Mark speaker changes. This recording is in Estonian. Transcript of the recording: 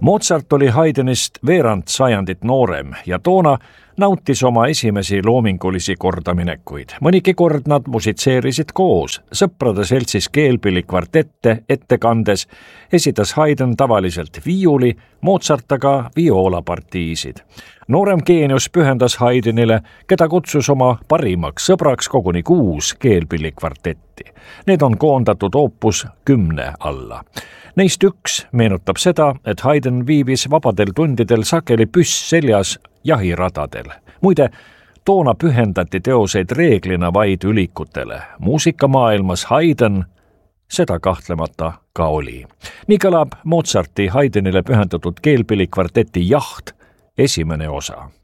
Speaker 1: Mozart oli Haydnist veerand sajandit noorem ja toona nautis oma esimesi loomingulisi kordaminekuid. Mõnigi kord nad musitseerisid koos. Sõprade seltsis keelpillikvartette ettekandes esitas Haydn tavaliselt viiuli, Mozart aga vioolapartiisid. Noorem geenius pühendas Haydnile, keda kutsus oma parimaks sõbraks koguni 6 keelpillikvartetti. Need on koondatud opus 10 alla. Neist üks meenutab seda, et Haydn viibis vabadel tundidel sageli püss seljas jahiradadel. Muide, toona pühendati teoseid reeglina vaid ülikutele. Muusikamaailmas Haydn seda kahtlemata ka oli. Nii kõlab Mozarti Haydnile pühendatud keelpillikvarteti Jaht esimene osa.